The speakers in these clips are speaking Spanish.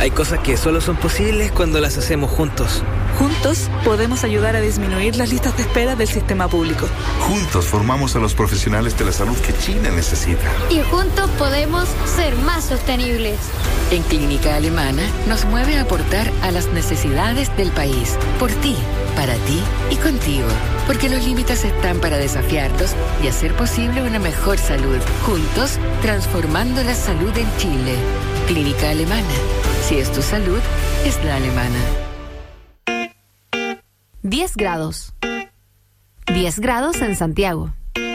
Hay cosas que solo son posibles cuando las hacemos juntos. Juntos podemos ayudar a disminuir las listas de espera del sistema público. Juntos formamos a los profesionales de la salud que Chile necesita. Y juntos podemos ser más sostenibles. En Clínica Alemana nos mueve a aportar a las necesidades del país. Por ti, para ti y contigo. Porque los límites están para desafiarlos y hacer posible una mejor salud. Juntos, transformando la salud en Chile. Clínica Alemana. Si es tu salud, es la alemana. 10 grados. 10 grados en Santiago.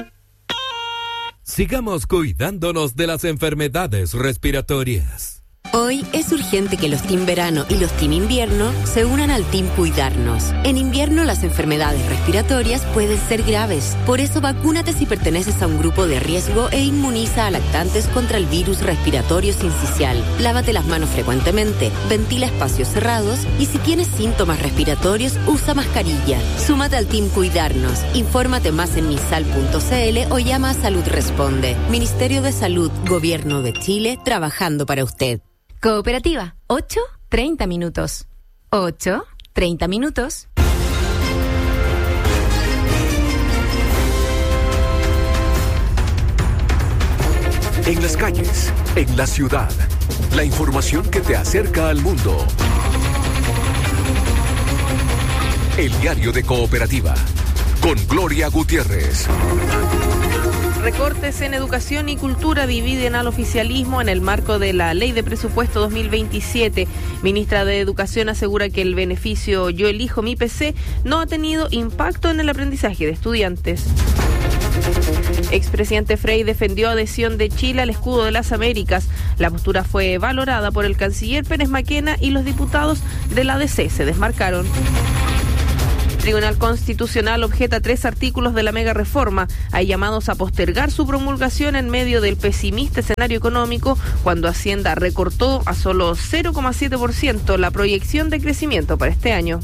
Sigamos cuidándonos de las enfermedades respiratorias. Hoy es urgente que los Team Verano y los Team Invierno se unan al Team Cuidarnos. En invierno las enfermedades respiratorias pueden ser graves. Por eso vacúnate si perteneces a un grupo de riesgo e inmuniza a lactantes contra el virus respiratorio sincicial. Lávate las manos frecuentemente, ventila espacios cerrados y si tienes síntomas respiratorios, usa mascarilla. Súmate al Team Cuidarnos. Infórmate más en misal.cl o llama a Salud Responde. Ministerio de Salud, Gobierno de Chile, trabajando para usted. Cooperativa, 8:30 minutos. 8:30 minutos. En las calles, en la ciudad, la información que te acerca al mundo. El diario de Cooperativa, con Gloria Gutiérrez. Recortes en educación y cultura dividen al oficialismo en el marco de la Ley de Presupuesto 2027. Ministra de Educación asegura que el beneficio Yo Elijo Mi PC no ha tenido impacto en el aprendizaje de estudiantes. Expresidente Frey defendió adhesión de Chile al escudo de las Américas. La postura fue valorada por el canciller Pérez Maquena y los diputados de la ADC se desmarcaron. Tribunal Constitucional objeta 3 artículos de la mega reforma. Hay llamados a postergar su promulgación en medio del pesimista escenario económico cuando Hacienda recortó a solo 0,7% la proyección de crecimiento para este año.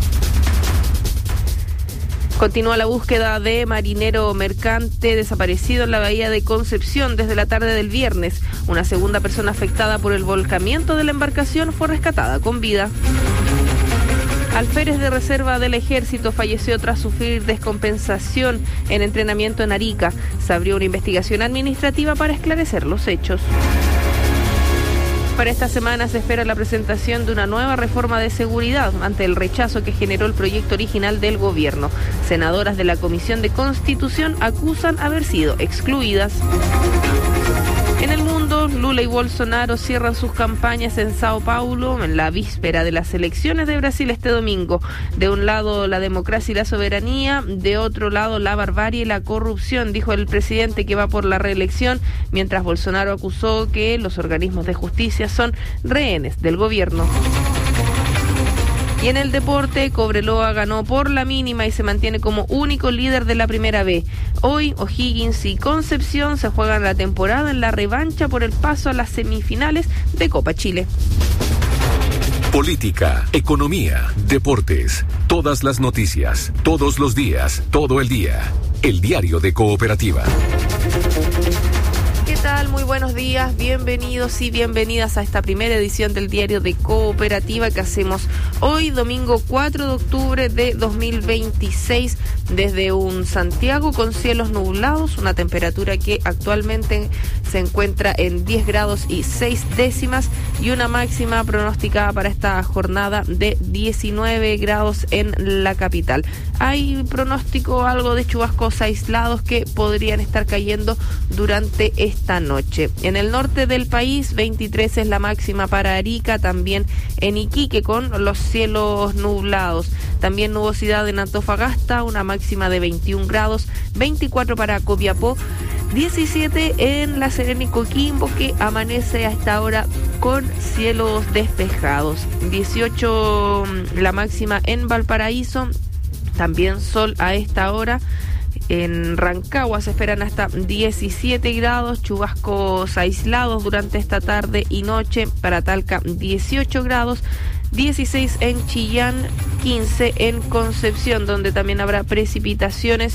Continúa la búsqueda de marinero mercante desaparecido en la bahía de Concepción desde la tarde del viernes. Una segunda persona afectada por el volcamiento de la embarcación fue rescatada con vida. Alférez de reserva del Ejército falleció tras sufrir descompensación en entrenamiento en Arica. Se abrió una investigación administrativa para esclarecer los hechos. Para esta semana se espera la presentación de una nueva reforma de seguridad ante el rechazo que generó el proyecto original del gobierno. Senadoras de la Comisión de Constitución acusan haber sido excluidas. En el mundo, Lula y Bolsonaro cierran sus campañas en Sao Paulo en la víspera de las elecciones de Brasil este domingo. De un lado, la democracia y la soberanía, de otro lado, la barbarie y la corrupción, dijo el presidente que va por la reelección, mientras Bolsonaro acusó que los organismos de justicia son rehenes del gobierno. Y en el deporte, Cobreloa ganó por la mínima y se mantiene como único líder de la Primera B. Hoy, O'Higgins y Concepción se juegan la temporada en la revancha por el paso a las semifinales de Copa Chile. Política, economía, deportes, todas las noticias, todos los días, todo el día. El diario de Cooperativa. ¿Qué tal? Muy buenos días, bienvenidos y bienvenidas a esta primera edición del diario de Cooperativa que hacemos hoy, domingo 4 de octubre de 2026, desde un Santiago con cielos nublados, una temperatura que actualmente se encuentra en 10 grados y 6 décimas y una máxima pronosticada para esta jornada de 19 grados en la capital. Hay pronóstico algo de chubascos aislados que podrían estar cayendo durante esta noche. En el norte del país, 23 es la máxima para Arica, también en Iquique con los cielos nublados. También nubosidad en Antofagasta, una máxima de 21 grados, 24 para Copiapó, 17 en La Serena y Coquimbo, que amanece a esta hora con cielos despejados. 18 la máxima en Valparaíso, también sol a esta hora. En Rancagua se esperan hasta 17 grados, chubascos aislados durante esta tarde y noche. Para Talca 18 grados, 16 en Chillán, 15 en Concepción, donde también habrá precipitaciones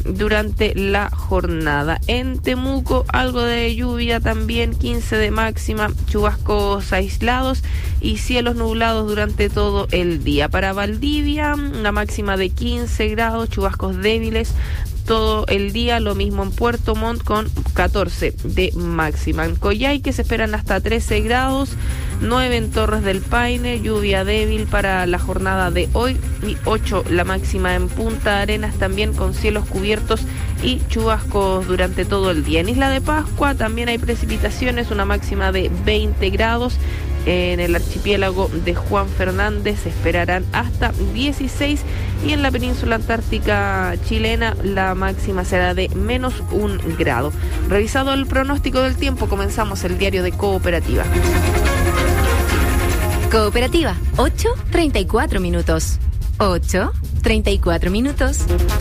durante la jornada. En Temuco, algo de lluvia también, 15 de máxima, chubascos aislados y cielos nublados durante todo el día. Para Valdivia, una máxima de 15 grados, chubascos débiles todo el día, lo mismo en Puerto Montt con 14 de máxima. En Coyhaique se esperan hasta 13 grados, 9 en Torres del Paine, lluvia débil para la jornada de hoy y 8 la máxima en Punta Arenas, también con cielos cubiertos y chubascos durante todo el día. En Isla de Pascua también hay precipitaciones, una máxima de 20 grados. En el archipiélago de Juan Fernández se esperarán hasta 16 y en la península antártica chilena la máxima será de -1 grado. Revisado el pronóstico del tiempo, comenzamos el diario de Cooperativa. Cooperativa, 8:34 minutos. 8:34 minutos.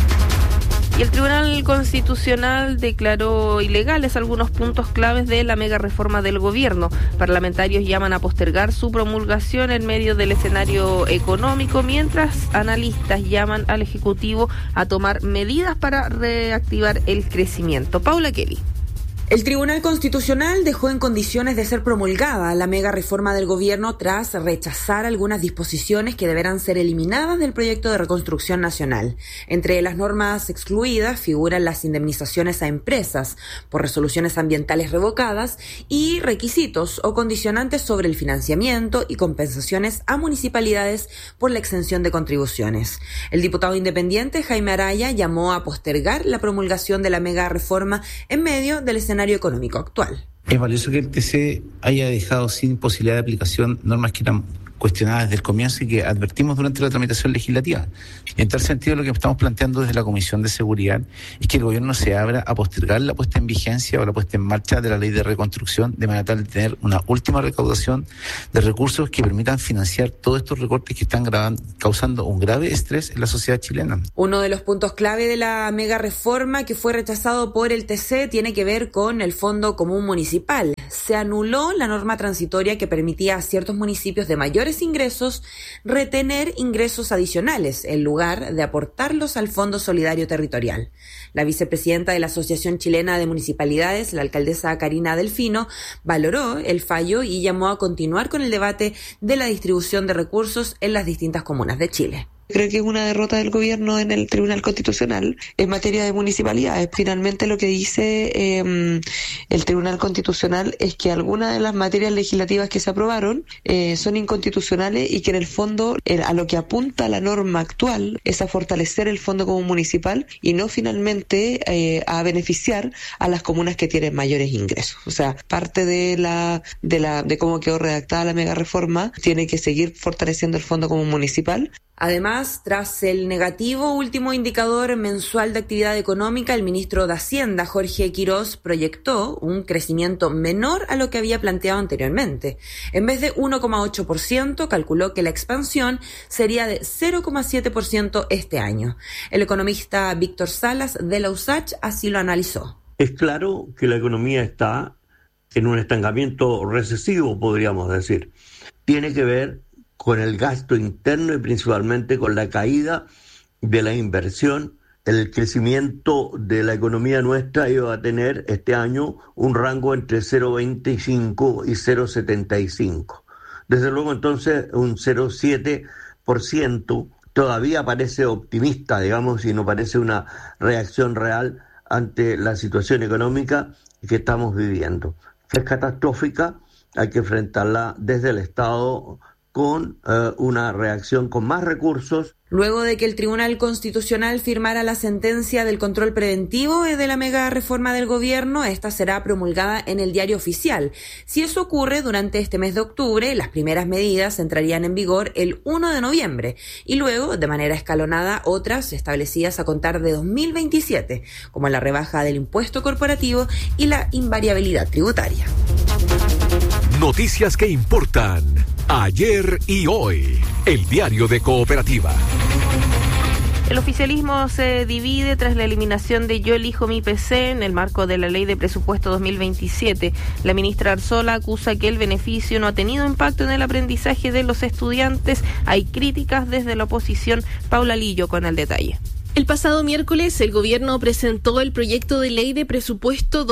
Y el Tribunal Constitucional declaró ilegales algunos puntos claves de la mega reforma del gobierno. Parlamentarios llaman a postergar su promulgación en medio del escenario económico, mientras analistas llaman al Ejecutivo a tomar medidas para reactivar el crecimiento. Paula Kelly. El Tribunal Constitucional dejó en condiciones de ser promulgada la mega reforma del gobierno tras rechazar algunas disposiciones que deberán ser eliminadas del proyecto de reconstrucción nacional. Entre las normas excluidas figuran las indemnizaciones a empresas por resoluciones ambientales revocadas y requisitos o condicionantes sobre el financiamiento y compensaciones a municipalidades por la exención de contribuciones. El diputado independiente Jaime Araya llamó a postergar la promulgación de la mega reforma en medio del escenario económico actual. Es valioso que el TC haya dejado sin posibilidad de aplicación normas que eran cuestionadas desde el comienzo y que advertimos durante la tramitación legislativa. En tal sentido, lo que estamos planteando desde la Comisión de Seguridad es que el gobierno se abra a postergar la puesta en vigencia o la puesta en marcha de la ley de reconstrucción, de manera tal de tener una última recaudación de recursos que permitan financiar todos estos recortes que están causando un grave estrés en la sociedad chilena. Uno de los puntos clave de la mega reforma que fue rechazado por el TC tiene que ver con el Fondo Común Municipal. Se anuló la norma transitoria que permitía a ciertos municipios de mayores ingresos retener ingresos adicionales en lugar de aportarlos al Fondo Solidario Territorial. La vicepresidenta de la Asociación Chilena de Municipalidades, la alcaldesa Karina Delfino, valoró el fallo y llamó a continuar con el debate de la distribución de recursos en las distintas comunas de Chile. Creo que es una derrota del gobierno en el Tribunal Constitucional en materia de municipalidades. Finalmente lo que dice el Tribunal Constitucional es que algunas de las materias legislativas que se aprobaron son inconstitucionales y que en el fondo a lo que apunta la norma actual es a fortalecer el Fondo Común Municipal y no finalmente a beneficiar a las comunas que tienen mayores ingresos. O sea, parte de cómo quedó redactada la mega reforma tiene que seguir fortaleciendo el Fondo Común Municipal. Además, tras el negativo último indicador mensual de actividad económica, el ministro de Hacienda, Jorge Quirós, proyectó un crecimiento menor a lo que había planteado anteriormente. En vez de 1,8%, calculó que la expansión sería de 0,7% este año. El economista Víctor Salas de la USACH así lo analizó. Es claro que la economía está en un estancamiento recesivo, podríamos decir. Tiene que ver con el gasto interno y principalmente con la caída de la inversión. El crecimiento de la economía nuestra iba a tener este año un rango entre 0,25 y 0,75. Desde luego entonces un 0,7% todavía parece optimista, digamos, y no parece una reacción real ante la situación económica que estamos viviendo. Es catastrófica, hay que enfrentarla desde el Estado con una reacción con más recursos. Luego de que el Tribunal Constitucional firmara la sentencia del control preventivo de la mega reforma del gobierno, esta será promulgada en el Diario Oficial. Si eso ocurre durante este mes de octubre, las primeras medidas entrarían en vigor el 1 de noviembre y luego, de manera escalonada, otras establecidas a contar de 2027, como la rebaja del impuesto corporativo y la invariabilidad tributaria. Noticias que importan ayer y hoy. El diario de Cooperativa. El oficialismo se divide tras la eliminación de Yo elijo mi PC en el marco de la Ley de Presupuesto 2027. La ministra Arzola acusa que el beneficio no ha tenido impacto en el aprendizaje de los estudiantes. Hay críticas desde la oposición. Paula Lillo con el detalle. El pasado miércoles, el gobierno presentó el proyecto de ley de presupuesto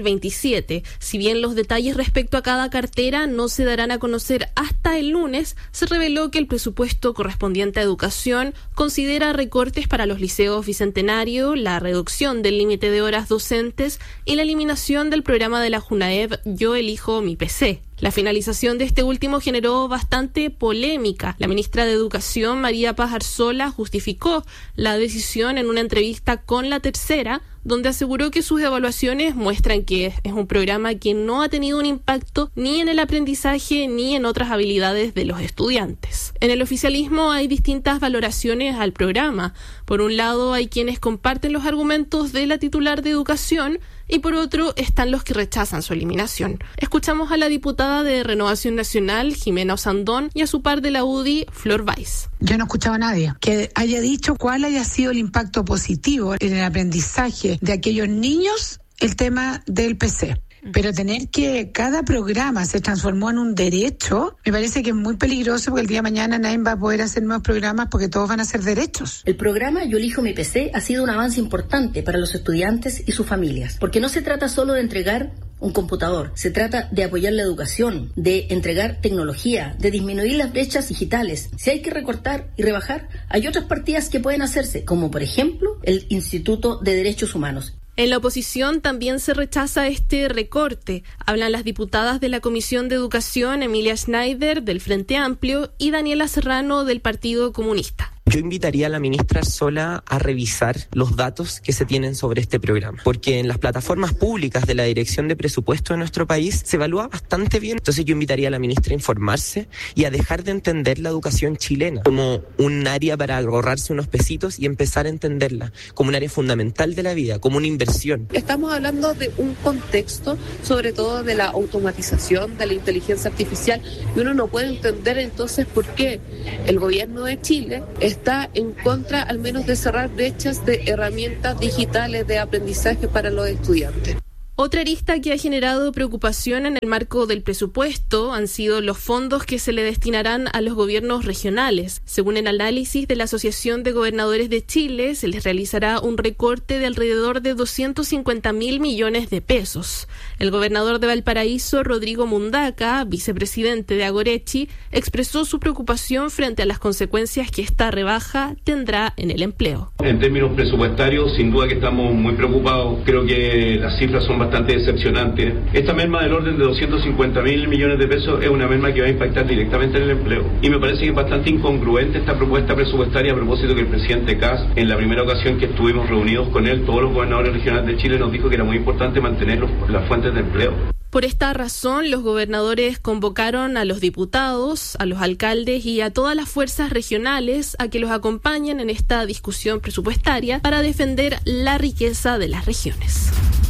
2027. Si bien los detalles respecto a cada cartera no se darán a conocer hasta el lunes, se reveló que el presupuesto correspondiente a educación considera recortes para los liceos Bicentenario, la reducción del límite de horas docentes y la eliminación del programa de la Junaev Yo Elijo Mi PC. La finalización de este último generó bastante polémica. La ministra de Educación, María Paz Arzola, justificó la decisión en una entrevista con La Tercera, donde aseguró que sus evaluaciones muestran que es un programa que no ha tenido un impacto ni en el aprendizaje ni en otras habilidades de los estudiantes. En el oficialismo hay distintas valoraciones al programa. Por un lado, hay quienes comparten los argumentos de la titular de Educación y por otro están los que rechazan su eliminación. Escuchamos a la diputada de Renovación Nacional, Jimena Osandón, y a su par de la UDI, Flor Weiss. Yo no he escuchado a nadie que haya dicho cuál haya sido el impacto positivo en el aprendizaje de aquellos niños el tema del PC. Pero tener que cada programa se transformó en un derecho, me parece que es muy peligroso porque el día de mañana nadie va a poder hacer nuevos programas porque todos van a ser derechos. El programa Yo Elijo Mi PC ha sido un avance importante para los estudiantes y sus familias, porque no se trata solo de entregar un computador, se trata de apoyar la educación, de entregar tecnología, de disminuir las brechas digitales. Si hay que recortar y rebajar, hay otras partidas que pueden hacerse, como por ejemplo el Instituto de Derechos Humanos. En la oposición también se rechaza este recorte. Hablan las diputadas de la Comisión de Educación, Emilia Schneider, del Frente Amplio, y Daniela Serrano, del Partido Comunista. Yo invitaría a la ministra Arzola a revisar los datos que se tienen sobre este programa, porque en las plataformas públicas de la Dirección de Presupuesto de nuestro país se evalúa bastante bien. Entonces yo invitaría a la ministra a informarse y a dejar de entender la educación chilena como un área para ahorrarse unos pesitos y empezar a entenderla como un área fundamental de la vida, como una inversión. Estamos hablando de un contexto, sobre todo de la automatización, de la inteligencia artificial, y uno no puede entender entonces por qué el gobierno de Chile está en contra al menos de cerrar brechas de herramientas digitales de aprendizaje para los estudiantes. Otra arista que ha generado preocupación en el marco del presupuesto han sido los fondos que se le destinarán a los gobiernos regionales. Según el análisis de la Asociación de Gobernadores de Chile, se les realizará un recorte de alrededor de 250.000 millones de pesos. El gobernador de Valparaíso, Rodrigo Mundaca, vicepresidente de Agorechi, expresó su preocupación frente a las consecuencias que esta rebaja tendrá en el empleo. En términos presupuestarios, sin duda que estamos muy preocupados. Creo que las cifras son bastante decepcionante. Esta merma del orden de 250.000 millones de pesos es una merma que va a impactar directamente en el empleo. Y me parece que es bastante incongruente esta propuesta presupuestaria a propósito que el presidente Kast, en la primera ocasión que estuvimos reunidos con él, todos los gobernadores regionales de Chile, nos dijo que era muy importante mantener las fuentes de empleo. Por esta razón, los gobernadores convocaron a los diputados, a los alcaldes y a todas las fuerzas regionales a que los acompañen en esta discusión presupuestaria para defender la riqueza de las regiones.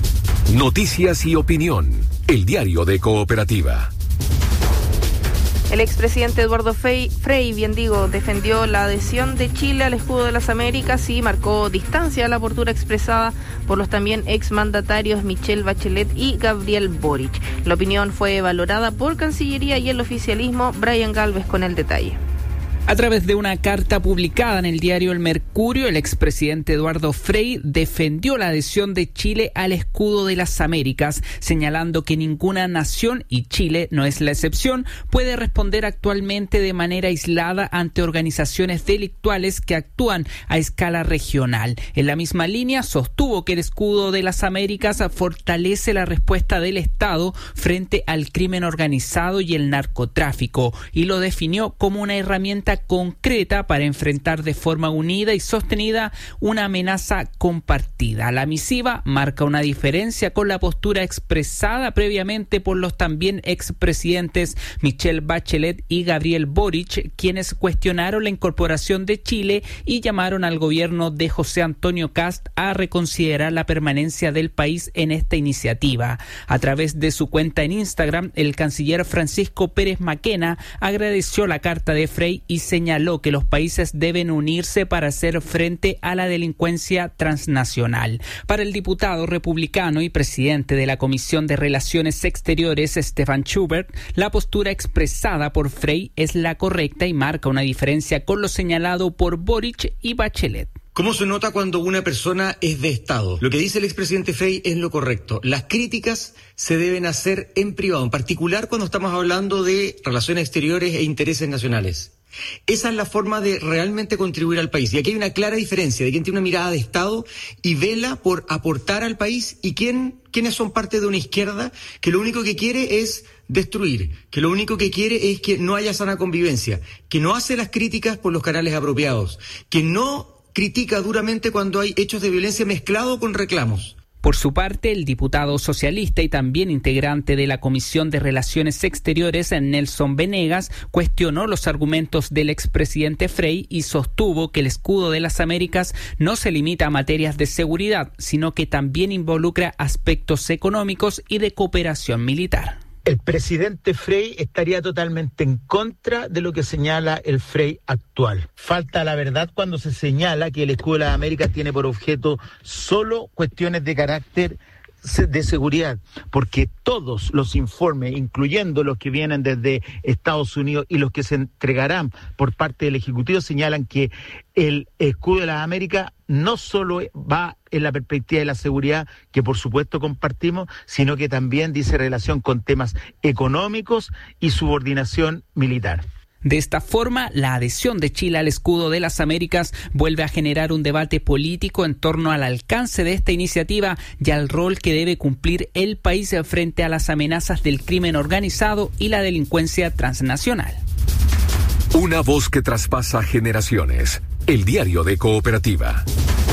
Noticias y opinión. El diario de Cooperativa. El expresidente Eduardo Frei, defendió la adhesión de Chile al escudo de las Américas y marcó distancia a la postura expresada por los también exmandatarios Michelle Bachelet y Gabriel Boric. La opinión fue valorada por Cancillería y el oficialismo. Brian Galvez con el detalle. A través de una carta publicada en el diario El Mercurio, el expresidente Eduardo Frei defendió la adhesión de Chile al escudo de las Américas, señalando que ninguna nación, y Chile no es la excepción, puede responder actualmente de manera aislada ante organizaciones delictuales que actúan a escala regional. En la misma línea, sostuvo que el escudo de las Américas fortalece la respuesta del Estado frente al crimen organizado y el narcotráfico, y lo definió como una herramienta concreta para enfrentar de forma unida y sostenida una amenaza compartida. La misiva marca una diferencia con la postura expresada previamente por los también expresidentes Michelle Bachelet y Gabriel Boric, quienes cuestionaron la incorporación de Chile y llamaron al gobierno de José Antonio Kast a reconsiderar la permanencia del país en esta iniciativa. A través de su cuenta en Instagram, el canciller Francisco Pérez Maquena agradeció la carta de Frei y señaló que los países deben unirse para hacer frente a la delincuencia transnacional. Para el diputado republicano y presidente de la Comisión de Relaciones Exteriores, Stefan Schubert, la postura expresada por Frei es la correcta y marca una diferencia con lo señalado por Boric y Bachelet. ¿Cómo se nota cuando una persona es de Estado? Lo que dice el expresidente Frey es lo correcto. Las críticas se deben hacer en privado, en particular cuando estamos hablando de relaciones exteriores e intereses nacionales. Esa es la forma de realmente contribuir al país. Y aquí hay una clara diferencia de quien tiene una mirada de Estado y vela por aportar al país y quienes son parte de una izquierda que lo único que quiere es destruir, que lo único que quiere es que no haya sana convivencia, que no hace las críticas por los canales apropiados, que no critica duramente cuando hay hechos de violencia mezclado con reclamos. Por su parte, el diputado socialista y también integrante de la Comisión de Relaciones Exteriores, Nelson Venegas, cuestionó los argumentos del expresidente Frey y sostuvo que el escudo de las Américas no se limita a materias de seguridad, sino que también involucra aspectos económicos y de cooperación militar. El presidente Frey estaría totalmente en contra de lo que señala el Frey actual. Falta la verdad cuando se señala que el escudo de las Américas tiene por objeto solo cuestiones de carácter de seguridad, porque todos los informes, incluyendo los que vienen desde Estados Unidos y los que se entregarán por parte del Ejecutivo, señalan que el escudo de las Américas no solo va en la perspectiva de la seguridad, que por supuesto compartimos, sino que también dice relación con temas económicos y subordinación militar. De esta forma, la adhesión de Chile al escudo de las Américas vuelve a generar un debate político en torno al alcance de esta iniciativa y al rol que debe cumplir el país frente a las amenazas del crimen organizado y la delincuencia transnacional. Una voz que traspasa generaciones. El diario de Cooperativa.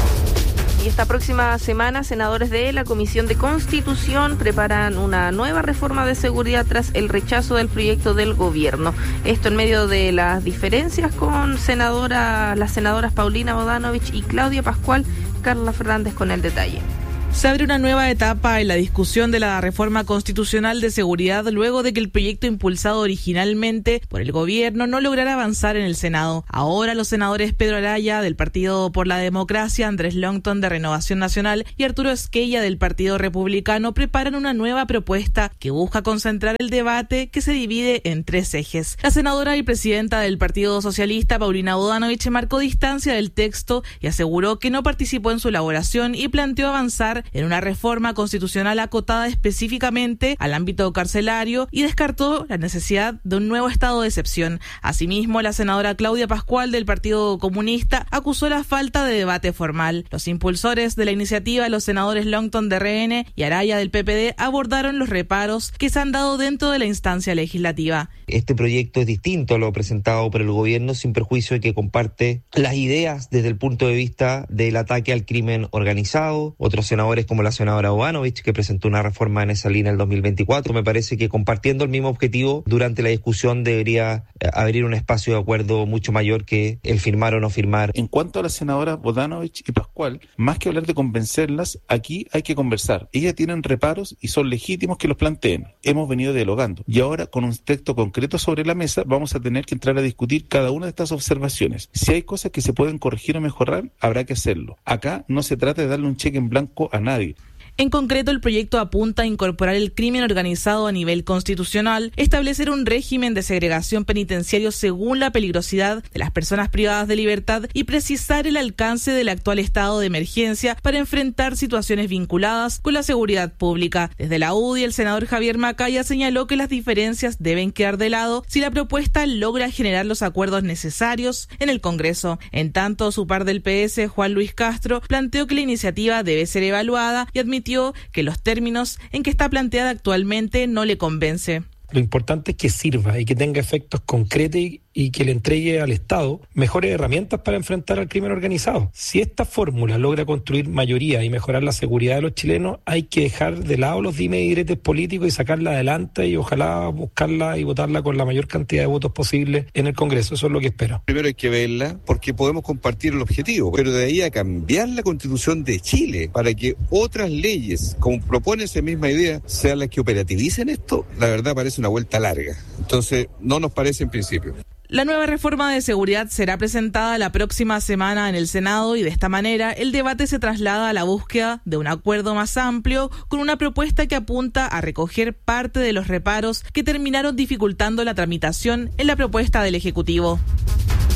Y esta próxima semana, senadores de la Comisión de Constitución preparan una nueva reforma de seguridad tras el rechazo del proyecto del gobierno. Esto en medio de las diferencias con las senadoras Paulina Bodanovich y Claudia Pascual. Carla Fernández con el detalle. Se abre una nueva etapa en la discusión de la reforma constitucional de seguridad luego de que el proyecto impulsado originalmente por el gobierno no lograra avanzar en el Senado. Ahora los senadores Pedro Araya del Partido por la Democracia, Andrés Longton de Renovación Nacional y Arturo Esquella del Partido Republicano preparan una nueva propuesta que busca concentrar el debate que se divide en tres ejes. La senadora y presidenta del Partido Socialista, Paulina Bodanovich, marcó distancia del texto y aseguró que no participó en su elaboración y planteó avanzar en una reforma constitucional acotada específicamente al ámbito carcelario y descartó la necesidad de un nuevo estado de excepción. Asimismo, la senadora Claudia Pascual del Partido Comunista acusó la falta de debate formal. Los impulsores de la iniciativa, los senadores Longton de RN y Araya del PPD, abordaron los reparos que se han dado dentro de la instancia legislativa. Este proyecto es distinto a lo presentado por el gobierno, sin perjuicio de que comparte las ideas desde el punto de vista del ataque al crimen organizado. Otros senadores como la senadora Bodanovich, que presentó una reforma en esa línea en el 2024. Me parece que compartiendo el mismo objetivo, durante la discusión debería abrir un espacio de acuerdo mucho mayor que el firmar o no firmar. En cuanto a las senadoras Bodanovich y Pascual, más que hablar de convencerlas, aquí hay que conversar. Ellas tienen reparos y son legítimos que los planteen. Hemos venido dialogando y ahora con un texto concreto sobre la mesa vamos a tener que entrar a discutir cada una de estas observaciones. Si hay cosas que se pueden corregir o mejorar, habrá que hacerlo. Acá no se trata de darle un cheque en blanco a nadie. En concreto, el proyecto apunta a incorporar el crimen organizado a nivel constitucional, establecer un régimen de segregación penitenciario según la peligrosidad de las personas privadas de libertad y precisar el alcance del actual estado de emergencia para enfrentar situaciones vinculadas con la seguridad pública. Desde la UDI, el senador Javier Macaya señaló que las diferencias deben quedar de lado si la propuesta logra generar los acuerdos necesarios en el Congreso. En tanto, su par del PS, Juan Luis Castro, planteó que la iniciativa debe ser evaluada y admitió que los términos en que está planteada actualmente no le convence. Lo importante es que sirva y que tenga efectos concretos y que le entregue al Estado mejores herramientas para enfrentar al crimen organizado. Si esta fórmula logra construir mayoría y mejorar la seguridad de los chilenos, hay que dejar de lado los dimes y diretes políticos y sacarla adelante y ojalá buscarla y votarla con la mayor cantidad de votos posible en el Congreso. Eso es lo que espero. Primero hay que verla porque podemos compartir el objetivo, pero de ahí a cambiar la Constitución de Chile para que otras leyes, como propone esa misma idea, sean las que operativicen esto, la verdad parece una vuelta larga. Entonces, no nos parece en principio. La nueva reforma de seguridad será presentada la próxima semana en el Senado y de esta manera el debate se traslada a la búsqueda de un acuerdo más amplio con una propuesta que apunta a recoger parte de los reparos que terminaron dificultando la tramitación en la propuesta del Ejecutivo.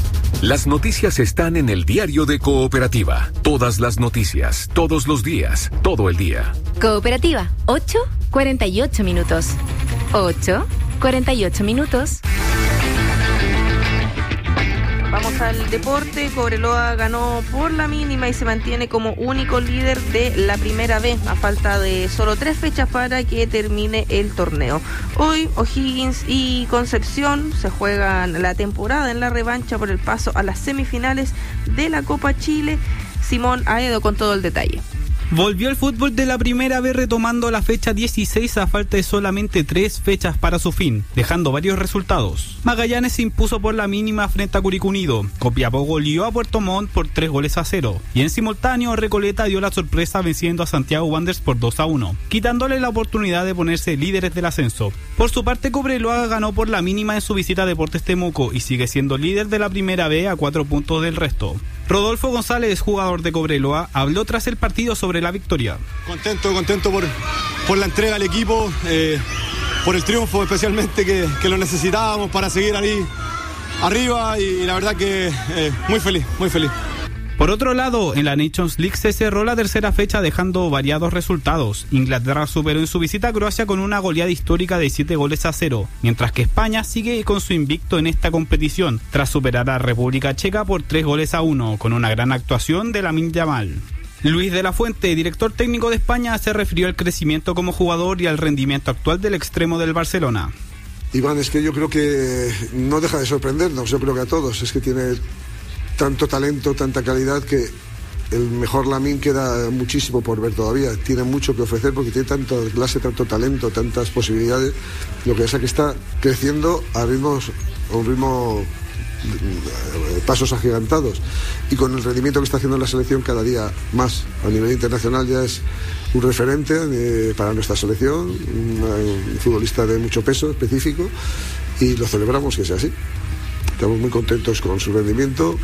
Las noticias están en el Diario de Cooperativa. Todas las noticias, todos los días, todo el día. Cooperativa, 8:48 minutos. 8:48 minutos. Vamos al deporte. Cobreloa ganó por la mínima y se mantiene como único líder de la primera B, a falta de solo 3 fechas para que termine el torneo. Hoy O'Higgins y Concepción se juegan la temporada en la revancha por el paso a las semifinales de la Copa Chile. Simón Aedo con todo el detalle. Volvió el fútbol de la primera vez retomando la fecha 16 a falta de solamente 3 fechas para su fin, dejando varios resultados. Magallanes se impuso por la mínima frente a Curicó Unido. Copiapó goleó a Puerto Montt por 3-0. Y en simultáneo, Recoleta dio la sorpresa venciendo a Santiago Wanderers por 2-1, quitándole la oportunidad de ponerse líderes del ascenso. Por su parte, Cobreloa ganó por la mínima en su visita a Deportes Temuco y sigue siendo líder de la primera B a 4 puntos del resto. Rodolfo González, jugador de Cobreloa, habló tras el partido sobre la victoria. Contento por la entrega al equipo, por el triunfo especialmente que lo necesitábamos para seguir ahí arriba y la verdad que muy feliz. Por otro lado, en la Nations League se cerró la tercera fecha dejando variados resultados. Inglaterra superó en su visita a Croacia con una goleada histórica de 7-0, mientras que España sigue con su invicto en esta competición, tras superar a República Checa por 3-1, con una gran actuación de Lamine Yamal. Luis de la Fuente, director técnico de España, se refirió al crecimiento como jugador y al rendimiento actual del extremo del Barcelona. Iván, es que yo creo que no deja de sorprendernos, yo creo que a todos, es que tiene tanto talento, tanta calidad que el mejor Lamine queda muchísimo por ver todavía. Tiene mucho que ofrecer porque tiene tanta clase, tanto talento, tantas posibilidades. Lo que pasa es que está creciendo a un ritmo pasos agigantados y con el rendimiento que está haciendo en la selección cada día más a nivel internacional ya es un referente para nuestra selección, un futbolista de mucho peso específico y lo celebramos que sea así. Estamos muy contentos con su rendimiento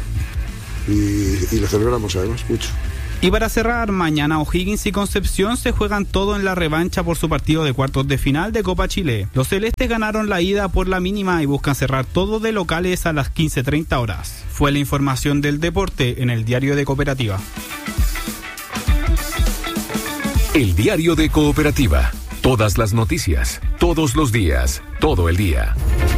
y lo celebramos además mucho. Y para cerrar, mañana O'Higgins y Concepción se juegan todo en la revancha por su partido de cuartos de final de Copa Chile. Los celestes ganaron la ida por la mínima y buscan cerrar todo de locales a las 15:30 horas. Fue la información del deporte en el Diario de Cooperativa. El Diario de Cooperativa. Todas las noticias, todos los días, todo el día.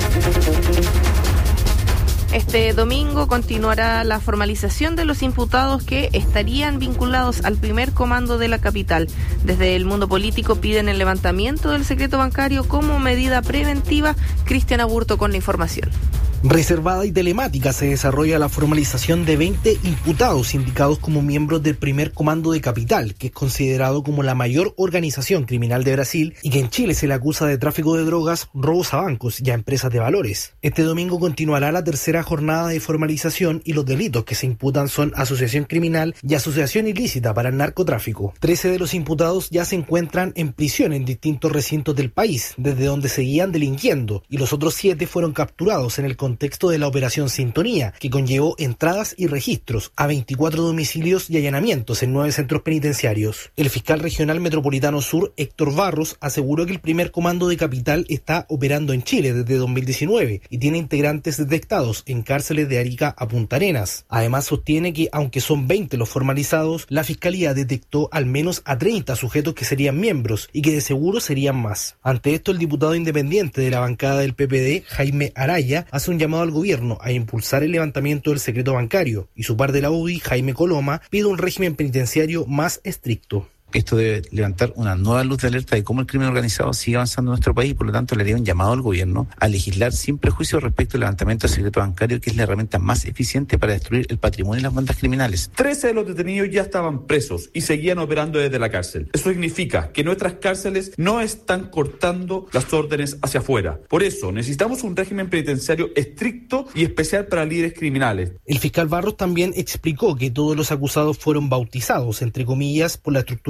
Este domingo continuará la formalización de los imputados que estarían vinculados al primer comando de la capital. Desde el mundo político piden el levantamiento del secreto bancario como medida preventiva. Cristian Aburto con la información. Reservada y telemática se desarrolla la formalización de 20 imputados indicados como miembros del primer comando de capital, que es considerado como la mayor organización criminal de Brasil y que en Chile se le acusa de tráfico de drogas, robos a bancos y a empresas de valores. Este domingo continuará la tercera jornada de formalización y los delitos que se imputan son asociación criminal y asociación ilícita para el narcotráfico. 13 de los imputados ya se encuentran en prisión en distintos recintos del país, desde donde seguían delinquiendo, y los otros 7 fueron capturados en el contexto de la Operación Sintonía, que conllevó entradas y registros a 24 domicilios y allanamientos en 9 centros penitenciarios. El fiscal regional metropolitano sur, Héctor Barros, aseguró que el primer comando de capital está operando en Chile desde 2019 y tiene integrantes detectados en cárceles de Arica a Punta Arenas. Además sostiene que, aunque son 20 los formalizados, la fiscalía detectó al menos a 30 sujetos que serían miembros y que de seguro serían más. Ante esto, el diputado independiente de la bancada del PPD, Jaime Araya, hace un llamado al gobierno a impulsar el levantamiento del secreto bancario y su par de la UDI, Jaime Coloma, pide un régimen penitenciario más estricto. Esto debe levantar una nueva luz de alerta de cómo el crimen organizado sigue avanzando en nuestro país y por lo tanto le haría un llamado al gobierno a legislar sin prejuicio respecto al levantamiento del secreto bancario, que es la herramienta más eficiente para destruir el patrimonio de las bandas criminales. 13 de los detenidos ya estaban presos y seguían operando desde la cárcel. Eso significa que nuestras cárceles no están cortando las órdenes hacia afuera. Por eso necesitamos un régimen penitenciario estricto y especial para líderes criminales. El fiscal Barros también explicó que todos los acusados fueron bautizados, entre comillas, por la estructura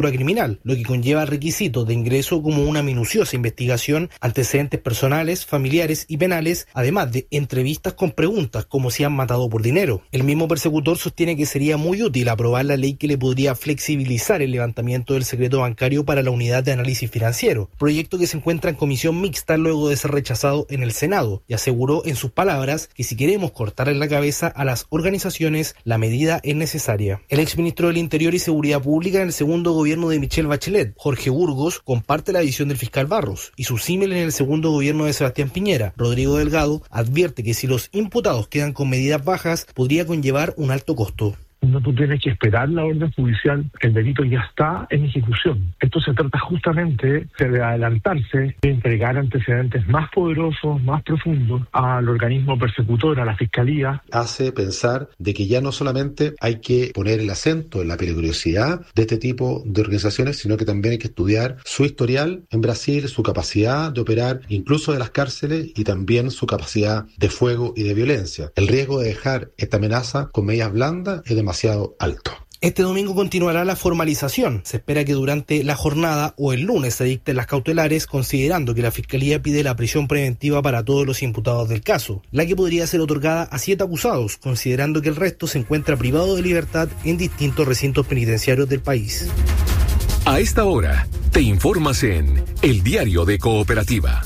preventiva criminal, lo que conlleva requisitos de ingreso como una minuciosa investigación, antecedentes personales, familiares y penales, además de entrevistas con preguntas como si han matado por dinero. El mismo persecutor sostiene que sería muy útil aprobar la ley que le podría flexibilizar el levantamiento del secreto bancario para la unidad de análisis financiero, proyecto que se encuentra en comisión mixta luego de ser rechazado en el Senado, y aseguró en sus palabras que si queremos cortarle la cabeza a las organizaciones, la medida es necesaria. El exministro del Interior y Seguridad Pública en el segundo gobierno de Michelle Bachelet, Jorge Burgos, comparte la visión del fiscal Barros, y su símil en el segundo gobierno de Sebastián Piñera, Rodrigo Delgado, advierte que si los imputados quedan con medidas bajas, podría conllevar un alto costo. No, tú tienes que esperar la orden judicial, el delito ya está en ejecución. Esto se trata justamente de adelantarse, de entregar antecedentes más poderosos, más profundos al organismo persecutor, a la fiscalía. Hace pensar de que ya no solamente hay que poner el acento en la peligrosidad de este tipo de organizaciones, sino que también hay que estudiar su historial en Brasil, su capacidad de operar incluso de las cárceles y también su capacidad de fuego y de violencia. El riesgo de dejar esta amenaza con medidas blandas es demasiado alto. Este domingo continuará la formalización. Se espera que durante la jornada o el lunes se dicten las cautelares, considerando que la Fiscalía pide la prisión preventiva para todos los imputados del caso, la que podría ser otorgada a 7 acusados, considerando que el resto se encuentra privado de libertad en distintos recintos penitenciarios del país. A esta hora, te informas en El Diario de Cooperativa.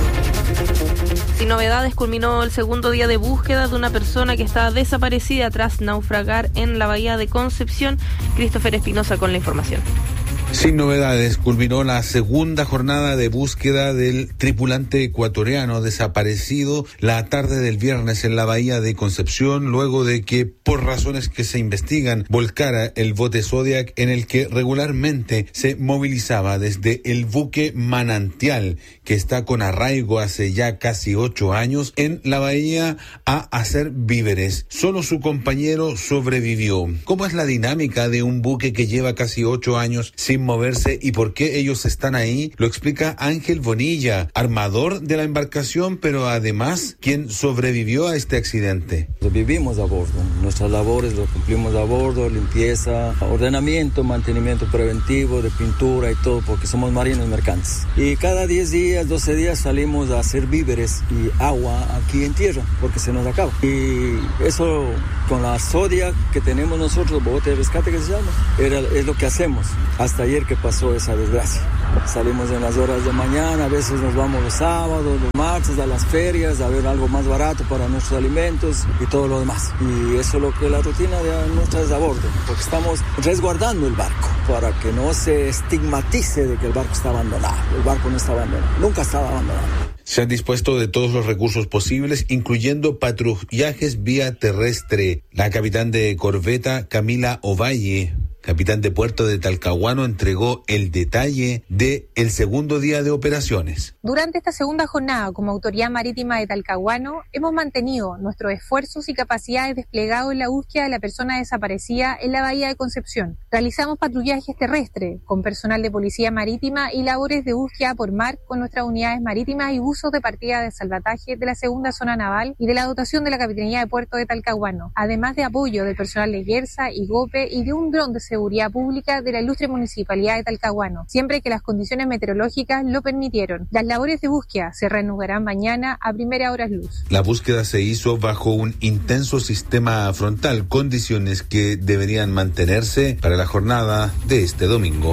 Sin novedades, culminó el segundo día de búsqueda de una persona que estaba desaparecida tras naufragar en la bahía de Concepción. Christopher Espinosa con la información. Sin novedades, culminó la segunda jornada de búsqueda del tripulante ecuatoriano desaparecido la tarde del viernes en la bahía de Concepción, luego de que, por razones que se investigan, volcara el bote Zodiac en el que regularmente se movilizaba desde el buque Manantial, que está con arraigo hace ya casi 8 años en la bahía a hacer víveres. Solo su compañero sobrevivió. ¿Cómo es la dinámica de un buque que lleva casi 8 años sin moverse y por qué ellos están ahí? Lo explica Ángel Bonilla, armador de la embarcación, pero además quien sobrevivió a este accidente. Vivimos a bordo, nuestras labores lo cumplimos a bordo, limpieza, ordenamiento, mantenimiento preventivo de pintura y todo, porque somos marinos mercantes. Y cada 10 días, 12 días salimos a hacer víveres y agua aquí en tierra, porque se nos acaba. Y eso con la Zodiac que tenemos nosotros, bote de rescate que se llama, es lo que hacemos. Hasta ayer que pasó esa desgracia. Salimos en las horas de mañana, a veces nos vamos los sábados, los martes, a las ferias, a ver algo más barato para nuestros alimentos y todo lo demás. Y eso es lo que la rutina de nuestra es a bordo, porque estamos resguardando el barco para que no se estigmatice de que el barco está abandonado. El barco no está abandonado, nunca estaba abandonado. Se han dispuesto de todos los recursos posibles, incluyendo patrullajes vía terrestre. La capitán de corbeta, Camila Ovalle, capitán de puerto de Talcahuano, entregó el detalle de el segundo día de operaciones. Durante esta segunda jornada, como Autoridad Marítima de Talcahuano, hemos mantenido nuestros esfuerzos y capacidades desplegados en la búsqueda de la persona desaparecida en la bahía de Concepción. Realizamos patrullajes terrestres con personal de Policía Marítima y labores de búsqueda por mar con nuestras unidades marítimas y buzos de partida de salvataje de la segunda zona naval y de la dotación de la Capitanía de Puerto de Talcahuano, además de apoyo del personal de Gersa y GOPE y de un dron de seguridad pública de la ilustre Municipalidad de Talcahuano, siempre que las condiciones meteorológicas lo permitieron. Las labores de búsqueda se reanudarán mañana a primera hora luz. La búsqueda se hizo bajo un intenso sistema frontal, condiciones que deberían mantenerse para la jornada de este domingo.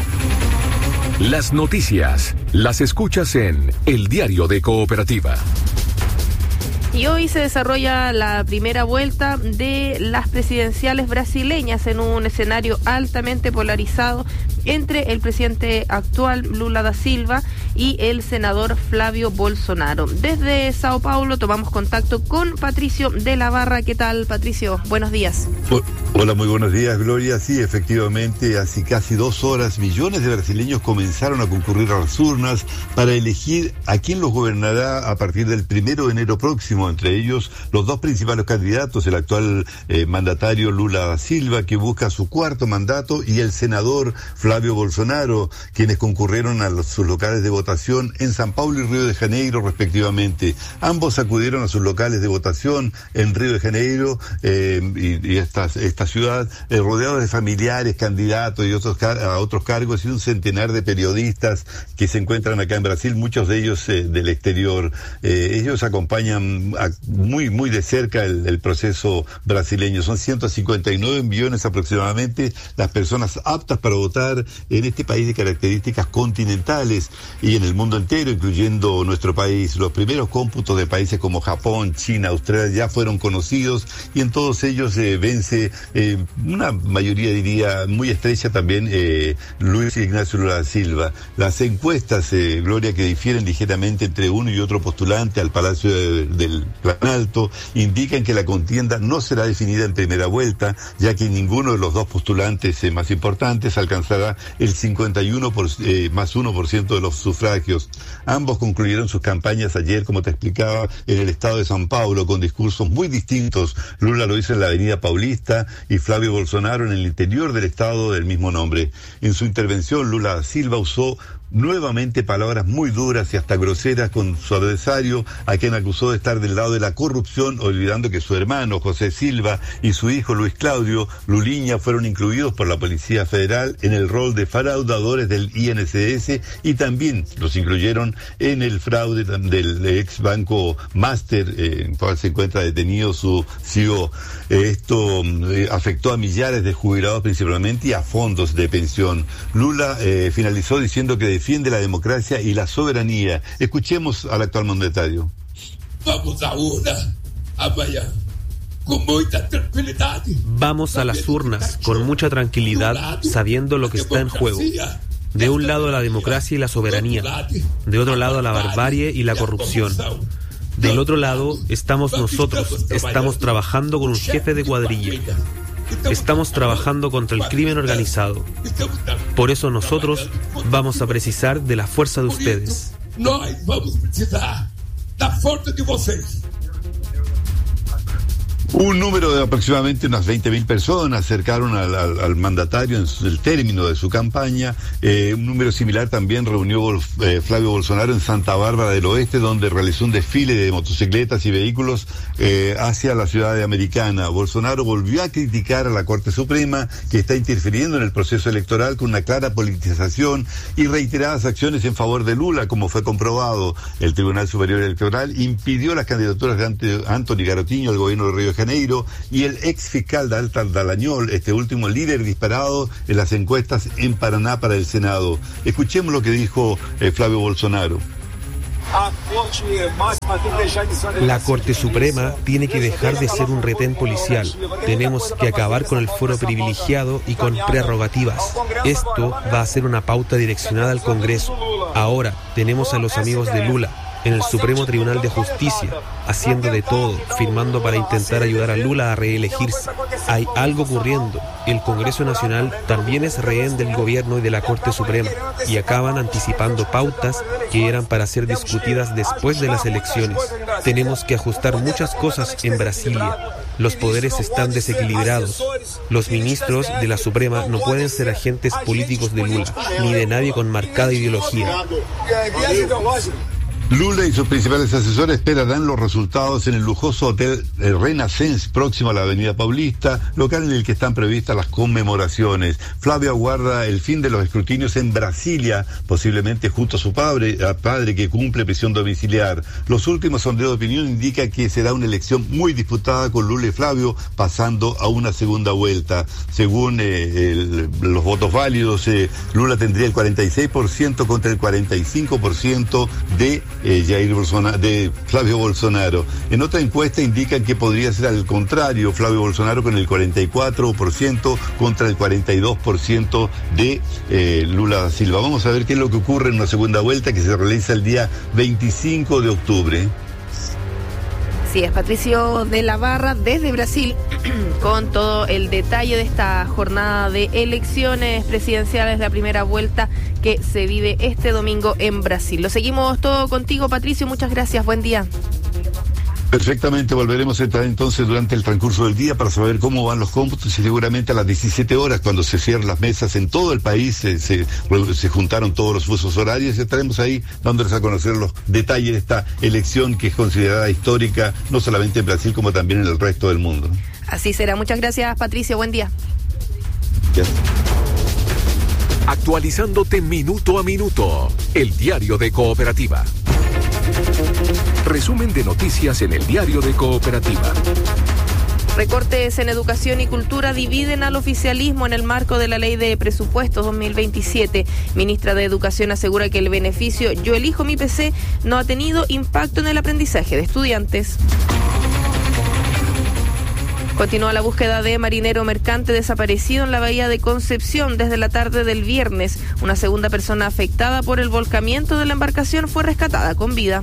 Las noticias las escuchas en El Diario de Cooperativa. Y hoy se desarrolla la primera vuelta de las presidenciales brasileñas en un escenario altamente polarizado entre el presidente actual Lula da Silva y el senador Flavio Bolsonaro. Desde Sao Paulo tomamos contacto con Patricio de la Barra. ¿Qué tal, Patricio? Buenos días. Hola, muy buenos días, Gloria. Sí, efectivamente, hace casi 2 horas millones de brasileños comenzaron a concurrir a las urnas para elegir a quién los gobernará a partir del 1 de enero próximo, entre ellos los 2 principales candidatos, el actual mandatario Lula da Silva, que busca su 4º mandato, y el senador Flavio Flavio Bolsonaro, quienes concurrieron a sus locales de votación en San Paulo y Río de Janeiro, respectivamente. Ambos acudieron a sus locales de votación en Río de Janeiro y esta ciudad, rodeados de familiares, candidatos y a otros cargos, y un centenar de periodistas que se encuentran acá en Brasil, muchos de ellos del exterior. Ellos acompañan muy de cerca el proceso brasileño. Son 159 millones aproximadamente las personas aptas para votar en este país de características continentales y en el mundo entero, incluyendo nuestro país. Los primeros cómputos de países como Japón, China, Australia ya fueron conocidos, y en todos ellos vence una mayoría, diría, muy estrecha también Luis Ignacio Lula da Silva. Las encuestas, Gloria, que difieren ligeramente entre uno y otro postulante al Palacio del Planalto, indican que la contienda no será definida en primera vuelta, ya que ninguno de los dos postulantes más importantes alcanzará el 51 más 1% de los sufragios. Ambos concluyeron sus campañas ayer, como te explicaba, en el estado de San Paulo, con discursos muy distintos. Lula lo hizo en la Avenida Paulista y Flavio Bolsonaro en el interior del estado del mismo nombre. En su intervención, Lula da Silva usó nuevamente palabras muy duras y hasta groseras con su adversario, a quien acusó de estar del lado de la corrupción, olvidando que su hermano José Silva y su hijo Luis Claudio Luliña fueron incluidos por la Policía Federal en el rol de fraudadores del INSS, y también los incluyeron en el fraude del ex banco Master, en el cual se encuentra detenido su CEO. Esto afectó a millares de jubilados principalmente y a fondos de pensión. Lula finalizó diciendo que defiende la democracia y la soberanía. Escuchemos al actual mandatario. Vamos a urna amanhã con mucha tranquilidad. Vamos a las urnas con mucha tranquilidad, sabiendo lo que está en juego. De un lado la democracia y la soberanía, de otro lado la barbarie y la corrupción. Del otro lado estamos nosotros, estamos trabajando con un jefe de cuadrilla. Estamos trabajando contra el crimen organizado. Por eso nosotros vamos a precisar de la fuerza de ustedes. Nós vamos precisar da força de vocês. Un número de aproximadamente unas 20.000 personas acercaron al mandatario en el término de su campaña. Un número similar también reunió Flavio Bolsonaro en Santa Bárbara del Oeste, donde realizó un desfile de motocicletas y vehículos hacia la ciudad de Americana. Bolsonaro volvió a criticar a la Corte Suprema, que está interfiriendo en el proceso electoral con una clara politización y reiteradas acciones en favor de Lula, como fue comprobado. El Tribunal Superior Electoral impidió las candidaturas de Anthony Garotinho al gobierno de Río de Janeiro y el ex fiscal Dalañol, este último líder disparado en las encuestas en Paraná para el Senado. Escuchemos lo que dijo Flavio Bolsonaro. La Corte Suprema tiene que dejar de ser un retén policial. Tenemos que acabar con el fuero privilegiado y con prerrogativas. Esto va a ser una pauta direccionada al Congreso. Ahora tenemos a los amigos de Lula en el Supremo Tribunal de Justicia, haciendo de todo, firmando para intentar ayudar a Lula a reelegirse. Hay algo ocurriendo. El Congreso Nacional también es rehén del gobierno y de la Corte Suprema, y acaban anticipando pautas que eran para ser discutidas después de las elecciones. Tenemos que ajustar muchas cosas en Brasilia. Los poderes están desequilibrados. Los ministros de la Suprema no pueden ser agentes políticos de Lula, ni de nadie con marcada ideología. Lula y sus principales asesores esperarán los resultados en el lujoso hotel Renaissance, próximo a la Avenida Paulista, local en el que están previstas las conmemoraciones. Flavio aguarda el fin de los escrutinios en Brasilia, posiblemente junto a su padre que cumple prisión domiciliar. Los últimos sondeos de opinión indican que será una elección muy disputada, con Lula y Flavio pasando a una segunda vuelta. Según los votos válidos, Lula tendría el 46% contra el 45% de Flavio Bolsonaro. En otra encuesta indican que podría ser al contrario, Flavio Bolsonaro con el 44% contra el 42% de Lula da Silva. Vamos a ver qué es lo que ocurre en una segunda vuelta que se realiza el día 25 de octubre. Así es, Patricio de la Barra desde Brasil con todo el detalle de esta jornada de elecciones presidenciales, la primera vuelta que se vive este domingo en Brasil. Lo seguimos todo contigo, Patricio, muchas gracias, buen día. Perfectamente, volveremos a entrar entonces durante el transcurso del día para saber cómo van los cómputos y seguramente a las 17 horas, cuando se cierren las mesas en todo el país, se juntaron todos los fusos horarios y estaremos ahí dándoles a conocer los detalles de esta elección que es considerada histórica, no solamente en Brasil como también en el resto del mundo. Así será. Muchas gracias, Patricio. Buen día. Yes. Actualizándote minuto a minuto, el diario de Cooperativa. Resumen de noticias en el diario de Cooperativa. Recortes en educación y cultura dividen al oficialismo en el marco de la Ley de Presupuestos 2027. Ministra de Educación asegura que el beneficio Yo elijo mi PC no ha tenido impacto en el aprendizaje de estudiantes. Continúa la búsqueda de marinero mercante desaparecido en la bahía de Concepción desde la tarde del viernes. Una segunda persona afectada por el volcamiento de la embarcación fue rescatada con vida.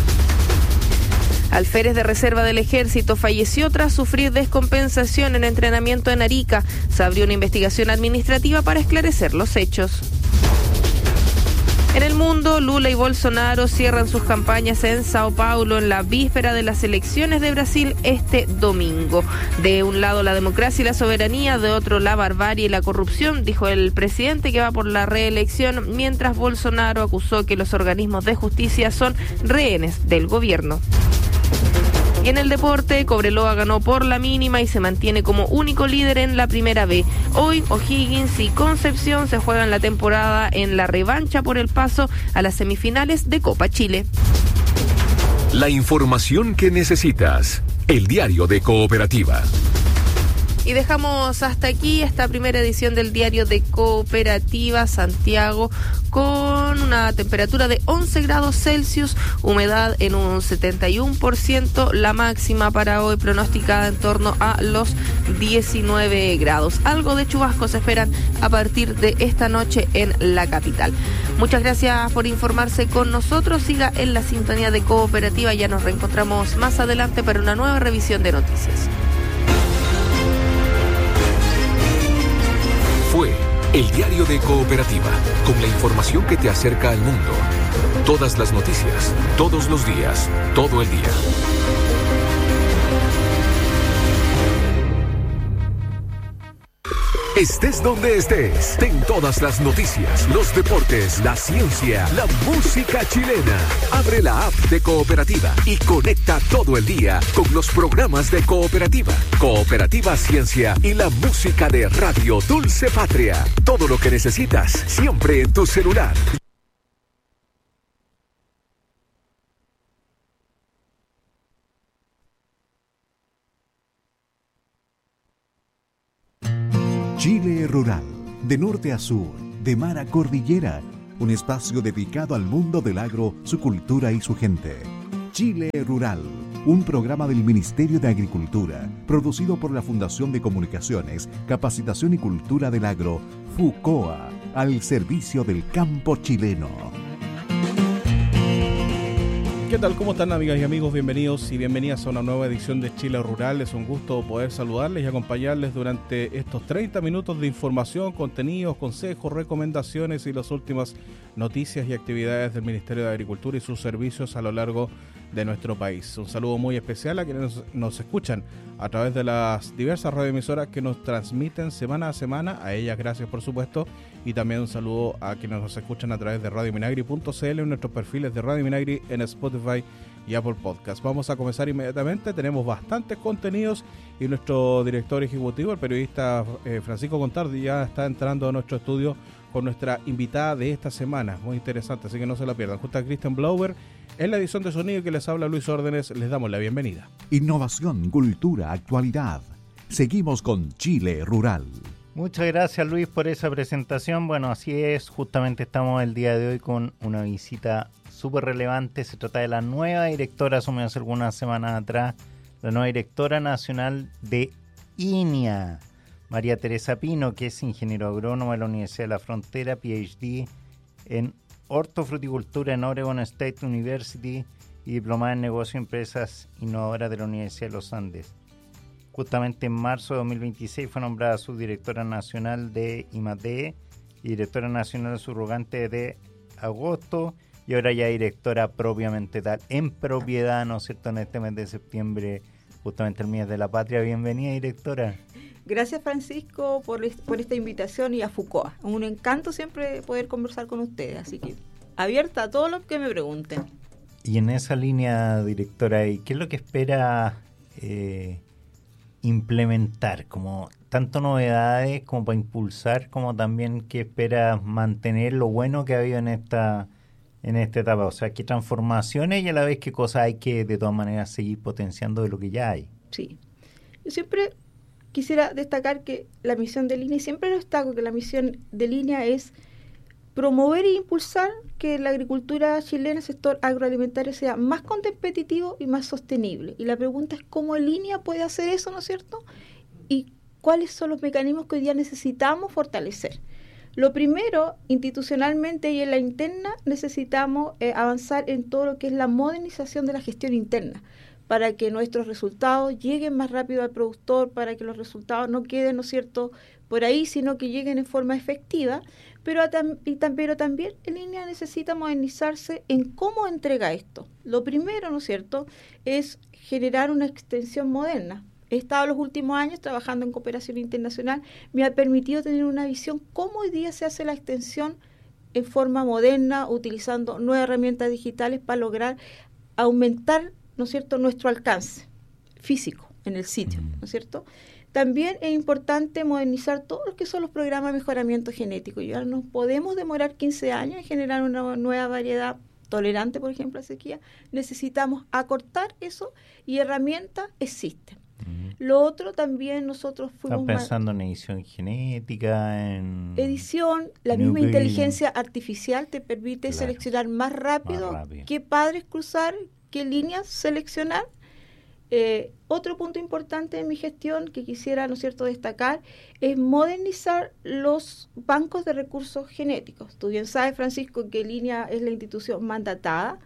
Alférez de reserva del Ejército falleció tras sufrir descompensación en entrenamiento en Arica. Se abrió una investigación administrativa para esclarecer los hechos. En el mundo, Lula y Bolsonaro cierran sus campañas en Sao Paulo en la víspera de las elecciones de Brasil este domingo. De un lado la democracia y la soberanía, de otro la barbarie y la corrupción, dijo el presidente que va por la reelección, mientras Bolsonaro acusó que los organismos de justicia son rehenes del gobierno. Y en el deporte, Cobreloa ganó por la mínima y se mantiene como único líder en la Primera B. Hoy, O'Higgins y Concepción se juegan la temporada en la revancha por el paso a las semifinales de Copa Chile. La información que necesitas, el diario de Cooperativa. Y dejamos hasta aquí esta primera edición del diario de Cooperativa Santiago con una temperatura de 11 grados Celsius, humedad en un 71%, la máxima para hoy pronosticada en torno a los 19 grados. Algo de chubascos se esperan a partir de esta noche en la capital. Muchas gracias por informarse con nosotros. Siga en la sintonía de Cooperativa. Ya nos reencontramos más adelante para una nueva revisión de noticias. Fue el diario de Cooperativa, con la información que te acerca al mundo. Todas las noticias, todos los días, todo el día. Estés donde estés, ten todas las noticias, los deportes, la ciencia, la música chilena. Abre la app de Cooperativa y conecta todo el día con los programas de Cooperativa, Cooperativa Ciencia y la música de Radio Dulce Patria. Todo lo que necesitas, siempre en tu celular. Chile Rural, de norte a sur, de mar a cordillera, un espacio dedicado al mundo del agro, su cultura y su gente. Chile Rural, un programa del Ministerio de Agricultura, producido por la Fundación de Comunicaciones, Capacitación y Cultura del Agro, FUCOA, al servicio del campo chileno. ¿Qué tal? ¿Cómo están, amigas y amigos? Bienvenidos y bienvenidas a una nueva edición de Chile Rural. Es un gusto poder saludarles y acompañarles durante estos 30 minutos de información, contenidos, consejos, recomendaciones y las últimas noticias y actividades del Ministerio de Agricultura y sus servicios a lo largo de nuestro país. Un saludo muy especial a quienes nos escuchan a través de las diversas radioemisoras que nos transmiten semana a semana. A ellas gracias, por supuesto, y también un saludo a quienes nos escuchan a través de radiominagri.cl en nuestros perfiles de Radio Minagri en Spotify y Apple Podcast. Vamos a comenzar inmediatamente. Tenemos bastantes contenidos y nuestro director ejecutivo, el periodista Francisco Contardi, ya está entrando a nuestro estudio con nuestra invitada de esta semana. Muy interesante, así que no se la pierdan. Junto a Christian Blauber, en la edición de sonido que les habla Luis Órdenes, les damos la bienvenida. Innovación, cultura, actualidad. Seguimos con Chile Rural. Muchas gracias, Luis, por esa presentación. Bueno, así es, justamente estamos el día de hoy con una visita súper relevante. Se trata de la nueva directora, asumió hace algunas semanas atrás, la nueva directora nacional de INIA, María Teresa Pino, que es ingeniero agrónomo de la Universidad de la Frontera, PhD en hortofruticultura en Oregon State University y diplomada en negocio y empresas innovadoras de la Universidad de los Andes. Justamente en marzo de 2026 fue nombrada subdirectora nacional de I+D y directora nacional subrogante de agosto y ahora ya directora propiamente tal, en propiedad, ¿no es cierto?, en este mes de septiembre, justamente el mes de la patria. Bienvenida, directora. Gracias, Francisco, por esta invitación, y a Foucault. Un encanto siempre poder conversar con ustedes, así que abierta a todo lo que me pregunten. Y en esa línea, directora, ¿qué es lo que espera implementar? Como tanto novedades como para impulsar, como también que espera mantener lo bueno que ha habido en esta etapa. O sea, qué transformaciones y a la vez qué cosas hay que de todas maneras seguir potenciando de lo que ya hay. Sí, yo siempre quisiera destacar que la misión de Línea, y siempre lo destaco, que la misión de Línea es promover e impulsar que la agricultura chilena, el sector agroalimentario, sea más competitivo y más sostenible. Y la pregunta es cómo Línea puede hacer eso, ¿no es cierto? Y cuáles son los mecanismos que hoy día necesitamos fortalecer. Lo primero, institucionalmente y en la interna, necesitamos avanzar en todo lo que es la modernización de la gestión interna, para que nuestros resultados lleguen más rápido al productor, para que los resultados no queden, ¿no es cierto?, por ahí, sino que lleguen en forma efectiva. Pero también en Línea necesita modernizarse en cómo entrega esto. Lo primero, ¿no es cierto?, es generar una extensión moderna. He estado los últimos años trabajando en cooperación internacional, me ha permitido tener una visión cómo hoy día se hace la extensión en forma moderna, utilizando nuevas herramientas digitales para lograr aumentar, ¿no es cierto?, nuestro alcance físico en el sitio, ¿no es cierto? También es importante modernizar todo lo que son los programas de mejoramiento genético. Ya no podemos demorar 15 años en generar una nueva variedad tolerante, por ejemplo, a sequía. Necesitamos acortar eso, y herramientas existen. Lo otro también, nosotros fuimos... ¿Están pensando en edición genética, en... Edición, la misma inteligencia artificial te permite seleccionar más rápido qué padres cruzar, qué líneas seleccionar. Otro punto importante en mi gestión que quisiera, ¿no es cierto?, destacar es modernizar los bancos de recursos genéticos. Tú bien sabes, Francisco, que Línea es la institución mandatada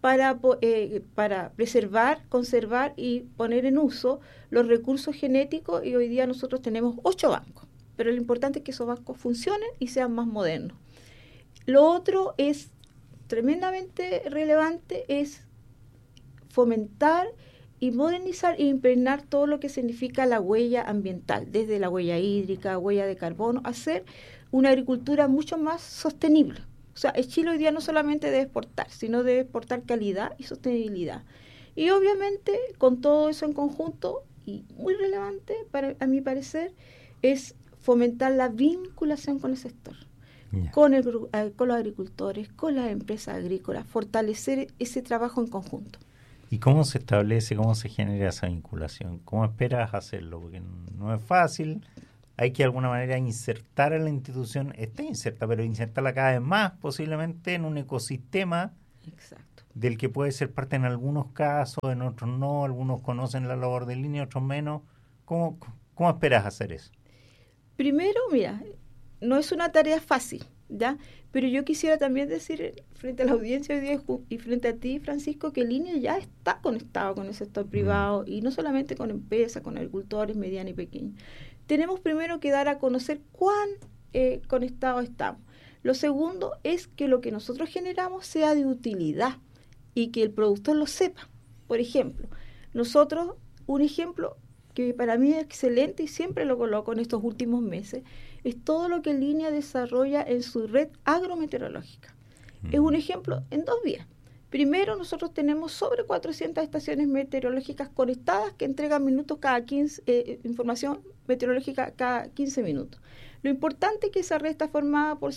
para preservar, conservar y poner en uso los recursos genéticos, y hoy día nosotros tenemos 8 bancos, pero lo importante es que esos bancos funcionen y sean más modernos. Lo otro es tremendamente relevante, es fomentar y modernizar e impregnar todo lo que significa la huella ambiental, desde la huella hídrica, huella de carbono, hacer una agricultura mucho más sostenible. O sea, el Chile hoy día no solamente debe exportar, sino debe exportar calidad y sostenibilidad. Y obviamente, con todo eso en conjunto, y muy relevante a mi parecer, es fomentar la vinculación con el sector, con los agricultores, con las empresas agrícolas, fortalecer ese trabajo en conjunto. ¿Y cómo se establece, cómo se genera esa vinculación? ¿Cómo esperas hacerlo? Porque no es fácil, hay que de alguna manera insertar a la institución, está inserta, pero insertarla cada vez más, posiblemente en un ecosistema. Exacto. Del que puede ser parte en algunos casos, en otros no, algunos conocen la labor de Línea, otros menos. ¿Cómo esperas hacer eso? Primero, mira, no es una tarea fácil, ¿ya? Pero yo quisiera también decir frente a la audiencia hoy día y frente a ti, Francisco, que Línea ya está conectado con el sector privado, y no solamente con empresas, con agricultores medianos y pequeños. Tenemos primero que dar a conocer cuán conectados estamos. Lo segundo es que lo que nosotros generamos sea de utilidad y que el productor lo sepa. Por ejemplo, nosotros, un ejemplo que para mí es excelente y siempre lo coloco en estos últimos meses, es todo lo que Línea desarrolla en su red agrometeorológica. Es un ejemplo en 2 vías. Primero, nosotros tenemos sobre 400 estaciones meteorológicas conectadas que entregan información meteorológica cada 15 minutos. Lo importante es que esa red está formada por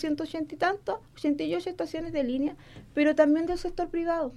88 estaciones de Línea, pero también del sector privado.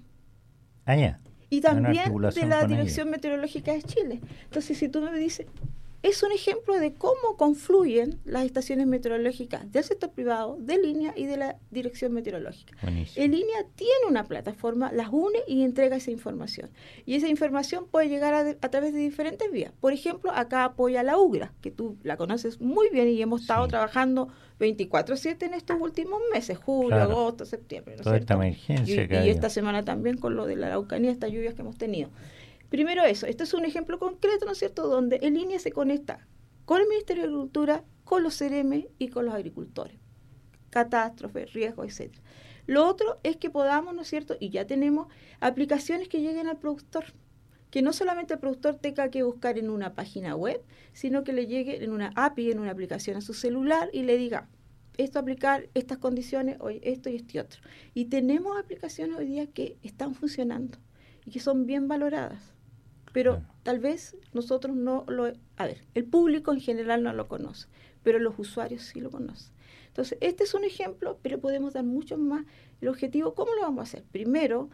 Y también de la Dirección Meteorológica de Chile. Entonces, si tú me dices, es un ejemplo de cómo confluyen las estaciones meteorológicas del sector privado, de Línea y de la Dirección Meteorológica. Buenísimo. En Línea tiene una plataforma, las une y entrega esa información. Y esa información puede llegar a través de diferentes vías. Por ejemplo, acá apoya la UGRA, que tú la conoces muy bien y hemos estado trabajando 24/7 en estos últimos meses, julio, agosto, septiembre. ¿no? Toda esta emergencia y esta semana también con lo de la Araucanía, estas lluvias que hemos tenido. Primero eso, este es un ejemplo concreto, ¿no es cierto?, donde en Línea se conecta con el Ministerio de Agricultura, con los CRM y con los agricultores. Catástrofes, riesgos, etc. Lo otro es que podamos, ¿no es cierto? Y ya tenemos aplicaciones que lleguen al productor, que no solamente el productor tenga que buscar en una página web, sino que le llegue en una API, en una aplicación a su celular y le diga, esto aplicar, estas condiciones, hoy esto y este otro. Y tenemos aplicaciones hoy día que están funcionando y que son bien valoradas. Pero tal vez nosotros no lo... A ver, el público en general no lo conoce, pero los usuarios sí lo conocen. Entonces, este es un ejemplo, pero podemos dar muchos más. El objetivo, ¿cómo lo vamos a hacer? Primero,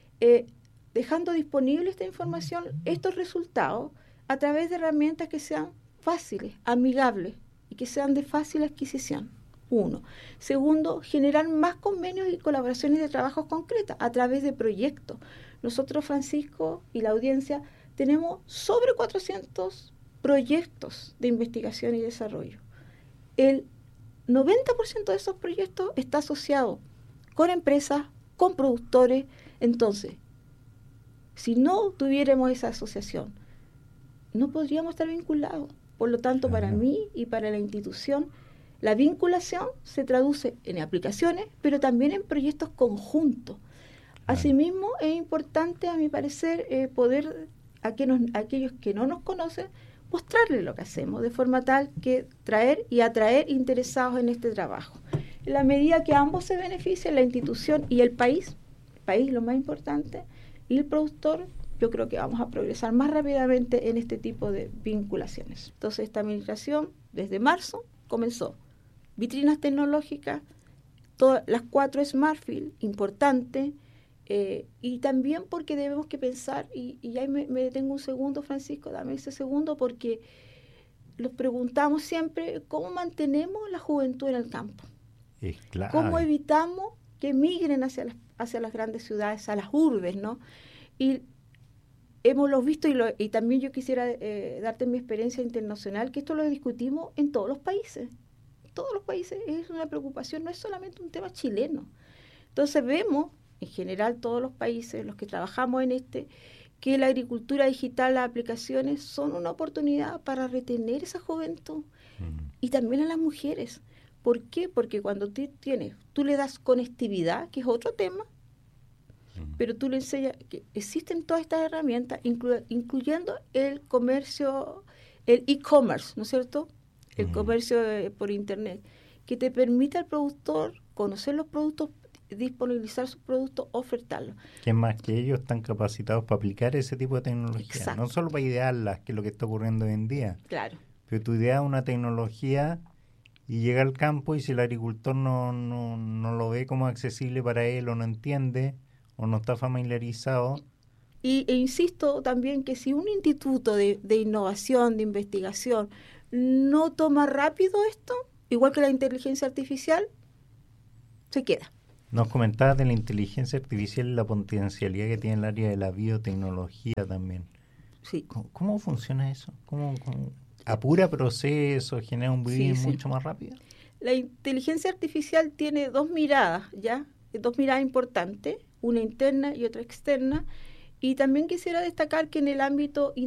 dejando disponible esta información, estos resultados, a través de herramientas que sean fáciles, amigables y que sean de fácil adquisición. Uno. Segundo, generar más convenios y colaboraciones de trabajos concretas a través de proyectos. Nosotros, Francisco, y la audiencia, tenemos sobre 400 proyectos de investigación y desarrollo. El 90% de esos proyectos está asociado con empresas, con productores. Entonces, si no tuviéramos esa asociación, no podríamos estar vinculados. Por lo tanto, para mí y para la institución, la vinculación se traduce en aplicaciones, pero también en proyectos conjuntos. Asimismo, es importante, a mi parecer, poder a aquellos que no nos conocen, mostrarles lo que hacemos, de forma tal que traer y atraer interesados en este trabajo. En la medida que ambos se beneficien, la institución y el país lo más importante, y el productor, yo creo que vamos a progresar más rápidamente en este tipo de vinculaciones. Entonces, esta administración, desde marzo, comenzó vitrinas tecnológicas, todas las 4 Smartfield, importante, y también porque debemos que pensar, y ahí me detengo un segundo, Francisco, dame ese segundo, porque nos preguntamos siempre cómo mantenemos la juventud en el campo. Es clave. ¿Cómo evitamos que migren hacia las grandes ciudades, a las urbes, ¿no? Y hemos lo visto, y también yo quisiera darte mi experiencia internacional, que esto lo discutimos en todos los países. Todos los países es una preocupación, no es solamente un tema chileno. Entonces vemos, en general todos los países, los que trabajamos en que la agricultura digital, las aplicaciones son una oportunidad para retener esa juventud y también a las mujeres. ¿Por qué? Porque cuando tú le das conectividad, que es otro tema, pero tú le enseñas que existen todas estas herramientas, incluyendo el comercio, el e-commerce, ¿no es cierto? El comercio por internet, que te permite al productor conocer los productos, disponibilizar sus productos, ofertarlos. Que más que ellos están capacitados para aplicar ese tipo de tecnología. Exacto. No solo para idearlas, que es lo que está ocurriendo hoy en día. Claro. Pero tú ideas una tecnología y llega al campo, y si el agricultor no lo ve como accesible para él, o no entiende, o no está familiarizado. E insisto también que si un instituto de innovación, de investigación, no toma rápido esto, igual que la inteligencia artificial, se queda. Nos comentabas de la inteligencia artificial y la potencialidad que tiene el área de la biotecnología también. Sí. ¿Cómo funciona eso? ¿Cómo apura procesos, genera un vivir mucho más rápido? La inteligencia artificial tiene 2 miradas, ¿ya? 2 miradas importantes, una interna y otra externa. Y también quisiera destacar que en el ámbito